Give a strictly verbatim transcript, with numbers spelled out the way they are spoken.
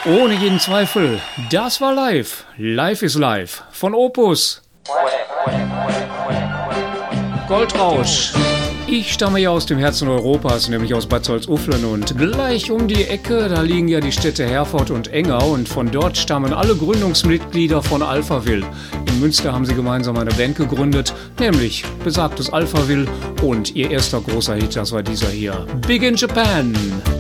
Ohne jeden Zweifel, das war live. Live is live. Von Opus. Goldrausch. Ich stamme ja aus dem Herzen Europas, nämlich aus Bad Salzuflen, und gleich um die Ecke, da liegen ja die Städte Herford und Engau, und von dort stammen alle Gründungsmitglieder von Alphaville. In Münster haben sie gemeinsam eine Band gegründet, nämlich besagtes Alphaville, und ihr erster großer Hit, das war dieser hier, Big in Japan.